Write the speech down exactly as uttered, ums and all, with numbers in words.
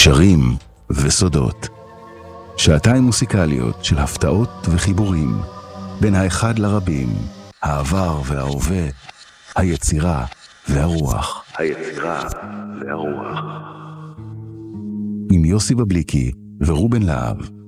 קשרים וסודות. שעתיים מוסיקליות של הפתעות וחיבורים, בין האחד לרבים, העבר וההווה, היצירה והרוח. היצירה והרוח. עם יוסי בבליקי ורובן להב.